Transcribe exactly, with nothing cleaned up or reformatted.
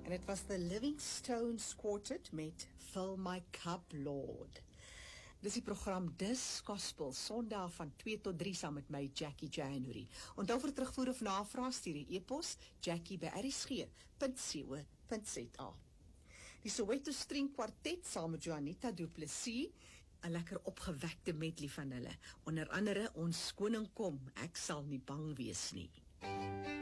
En dit was The Living Stones Quartet met Fill My Cup, Lord. Dis die program Dis Gospel, Sondag van twee tot drie saam met my, Jackie January. Onthou vir terugvoer of navraag, stuur die e-pos, jackie by r s g punt co punt z a. Die Soweto String Quartet saam met Juanita Du Plessis, 'n lekker opgewekte medley van hulle. Onder andere, Ons Koning kom, ek sal nie bang wees nie.